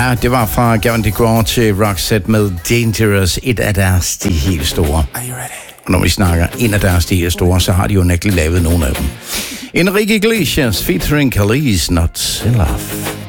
Ja, det var fra Gavin DeGraw til Roxette med Dangerous, et af deres de helt store. Og når vi snakker en af deres de helt store, så har de jo nægteligt lavet nogle af dem. Enrique Iglesias featuring Khalees, Not In Love.